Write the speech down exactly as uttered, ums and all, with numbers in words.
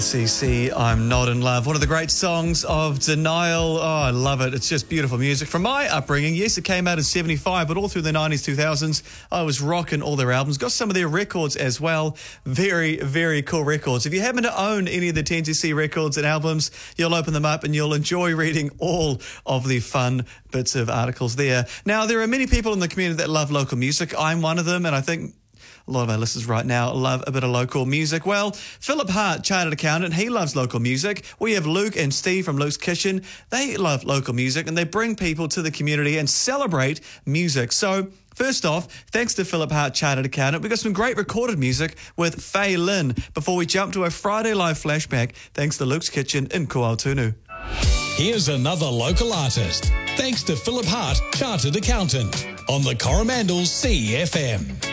C C, I'm Not in Love. One of the great songs of Denial. Oh, I love it. It's just beautiful music. From my upbringing, yes, it came out in seventy-five, but all through the nineties, two thousands, I was rocking all their albums. Got some of their records as well. Very, very cool records. If you happen to own any of the ten T C records and albums, you'll open them up and you'll enjoy reading all of the fun bits of articles there. Now, there are many people in the community that love local music. I'm one of them, and I think a lot of our listeners right now love a bit of local music. Well, Philip Hart, chartered accountant, he loves local music. We have Luke and Steve from Luke's Kitchen. They love local music and they bring people to the community and celebrate music. So, first off, thanks to Philip Hart, chartered accountant, we've got some great recorded music with Faye Lynn before we jump to a Friday Live flashback thanks to Luke's Kitchen in Kuaotunu. Here's another local artist, thanks to Philip Hart, chartered accountant, on the Coromandel C F M.